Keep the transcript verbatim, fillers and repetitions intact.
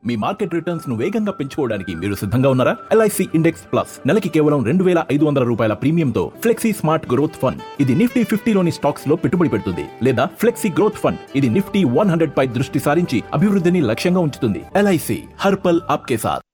మీ market returns ను వేగంగా పెంచుకోవడానికి మీరు సిద్ధంగా ఉన్నారా? ఎల్ఐసి ఇండెక్స్ ప్లస్ నెలకి కేవలం రెండు వేల ఐదు వందల రూపాయల ప్రీమియంతో ఫ్లెక్సీ స్మార్ట్ గ్రోత్ ఫండ్. ఇది నిఫ్టీ ఫిఫ్టీలోని స్టాక్స్ లో పెట్టుబడి పెడుతుంది లేదా ఫ్లెక్సీ గ్రోత్ ఫండ్. ఇది నిఫ్టీ వన్ హండ్రెడ్ పై దృష్టి సారించి అభివృద్ధిని లక్ష్యంగా ఉంచుతుంది. ఎల్ఐసి హర్ పల్ ఆప్కే సాథ్.